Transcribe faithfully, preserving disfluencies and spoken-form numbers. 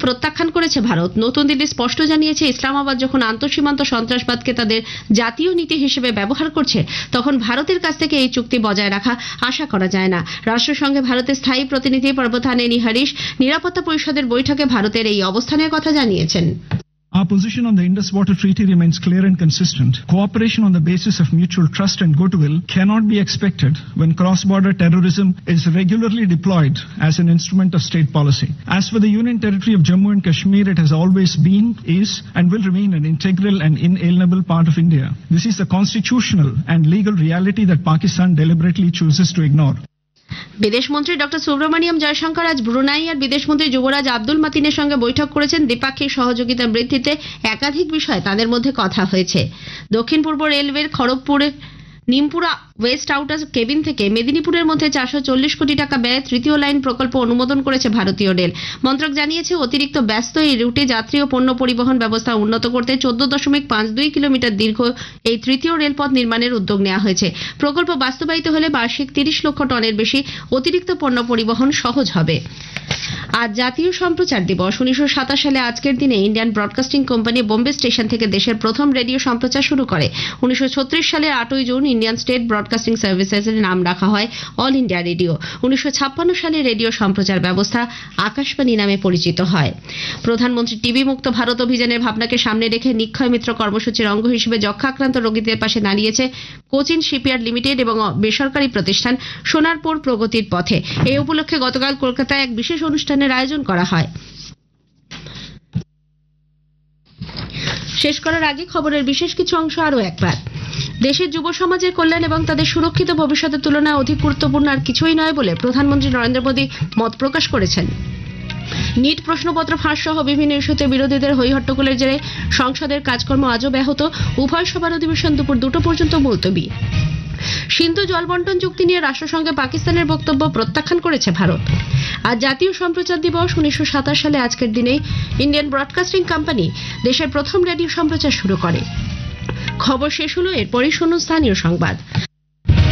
প্রত্যাখ্যান করেছে ভারত। নতুন দিল্লি স্পষ্ট জানিয়েছে, ইসলামাবাদ যখন আন্তঃসীমান্ত সন্ত্রাসবাদকে তাদের জাতীয় নীতি হিসেবে ব্যবহার করছে, তখন ভারতের কাছ থেকে এই চুক্তি বজায় রাখা আশা করা যায় না। রাষ্ট্রসংঘে ভারতের স্থায়ী প্রতিনিধি পর্বতানেনি হরিশ নিরাপত্তা পরিষদের বৈঠকে ভারতের এই অবস্থানের কথা জানিয়েছেন। Our position on the Indus Water Treaty remains clear and consistent. Cooperation on the basis of mutual trust and goodwill cannot be expected when cross-border terrorism is regularly deployed as an instrument of state policy. As for the Union Territory of Jammu and Kashmir, it has always been, is, and will remain an integral and inalienable part of India. This is the constitutional and legal reality that Pakistan deliberately chooses to ignore. বিদেশমন্ত্রী doctor Subramaniam Jaishankar আজ Brunei আর বিদেশমন্ত্রী যুবরাজ আব্দুল মাতিনের সঙ্গে বৈঠক করেছেন। দ্বিপাক্ষিক সহযোগিতা বৃদ্ধিতে একাধিক বিষয়ে তাদের মধ্যে কথা হয়েছে। দক্ষিণ পূর্ব রেলওয়ের খড়গপুরে নিমপুরা ওয়েস্ট আউটার কেবিন থেকে মেদিনীপুরের মধ্যে চারশো চল্লিশ কোটি টাকা ব্যয়ে তৃতীয় লাইন প্রকল্প অনুমোদন করেছে ভারতীয় রেল। মন্ত্রক জানিয়েছে, অতিরিক্ত ব্যস্ত এই রুটে যাত্রী ও পণ্য পরিবহন ব্যবস্থা উন্নত করতে চোদ্দ দশমিক পাঁচ দুই কিলোমিটার দীর্ঘ এই তৃতীয় রেলপথ নির্মাণের উদ্যোগ নেওয়া হয়েছে। প্রকল্প বাস্তবায়িত হলে বার্ষিক তিরিশ লক্ষ টনের বেশি অতিরিক্ত পণ্য পরিবহন সহজ হবে। আজ জাতীয় সম্প্রচার দিবস। উনিশশো সাতাশ সালে আজকের দিনে Indian broadcasting company Bombay station থেকে দেশের প্রথম রেডিও সম্প্রচার শুরু করে। উনিশশো ছত্রিশ সালের আটই জুন ইন্ডিয়ান স্টেট ব্রডকাস্টিং সার্ভিসেসের নাম রাখা হয় অল ইন্ডিয়া রেডিও। উনিশশো ছাপ্পান্ন সালে রেডিও সম্প্রচার ব্যবস্থা আকাশবাণী নামে পরিচিত হয়। প্রধানমন্ত্রী টিবি মুক্ত ভারত অভিযানের ভাবনাকে সামনে রেখে নিক্ষয় মিত্র কর্মসূচির অঙ্গ হিসেবে যক্ষাক্রান্ত রোগীদের পাশে দাঁড়িয়েছে কোচিন শিপইয়ার্ড লিমিটেড এবং বেসরকারি প্রতিষ্ঠান সোনারপুর প্রগতির পথে। এই উপলক্ষে গতকাল কলকাতায় এক বিশেষ অনুষ্ঠানের আয়োজন করা হয়। শেষ করার আগে খবরের বিশেষ কিছু অংশ আরো একবার। দেশের যুব সমাজের কল্যাণ এবং তাদের সুরক্ষিত ভবিষ্যতের তুলনায় অধিক গুরুত্বপূর্ণ আর কিছুই নয় বলে প্রধানমন্ত্রী নরেন্দ্র মোদী মত প্রকাশ করেছেন। নিট প্রশ্নপত্র ফাঁস সহ বিভিন্ন ইস্যুতে বিরোধীদের হইহট্টগোলের জেরে সংসদের কাজকর্ম আজও ব্যাহত। উভয় সভার অধিবেশন দুপুর দুটো পর্যন্ত মুলতবি। সিন্ধু জল বন্টন চুক্তি নিয়ে রাষ্ট্রসংঘে পাকিস্তানের বক্তব্য প্রত্যাখ্যান করেছে ভারত। আজ জাতীয় সম্প্রচার দিবস। উনিশশো সাতাশ সালে আজকের দিনে ইন্ডিয়ান ব্রডকাস্টিং কোম্পানি দেশের প্রথম রেডিও সম্প্রচার শুরু করে। খবর শেষ হলো, এরপরই শুনুন স্থানীয় সংবাদ।